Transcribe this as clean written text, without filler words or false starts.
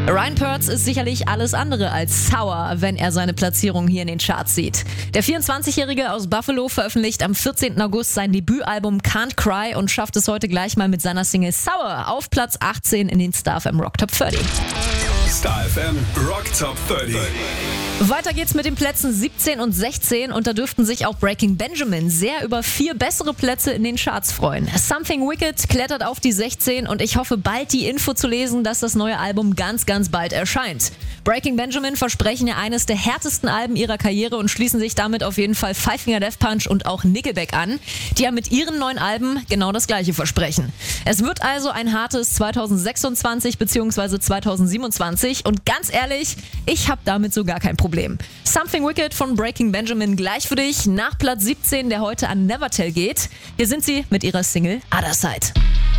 Ryan Pearce ist sicherlich alles andere als sauer, wenn er seine Platzierung hier in den Charts sieht. Der 24-Jährige aus Buffalo veröffentlicht am 14. August sein Debütalbum Can't Cry und schafft es heute gleich mal mit seiner Single Sour auf Platz 18 in den Star FM Rock Top 30. Star FM Rock Top 30. Weiter geht's mit den Plätzen 17 und 16 und da dürften sich auch Breaking Benjamin sehr über 4 bessere Plätze in den Charts freuen. Something Wicked klettert auf die 16 und ich hoffe bald die Info zu lesen, dass das neue Album ganz bald erscheint. Breaking Benjamin versprechen ja eines der härtesten Alben ihrer Karriere und schließen sich damit auf jeden Fall Five Finger Death Punch und auch Nickelback an, die ja mit ihren neuen Alben genau das gleiche versprechen. Es wird also ein hartes 2026 bzw. 2027 und ganz ehrlich, ich habe damit so gar kein Problem. Something Wicked von Breaking Benjamin gleich für dich nach Platz 17, der heute an Nevertell geht. Hier sind sie mit ihrer Single Other Side.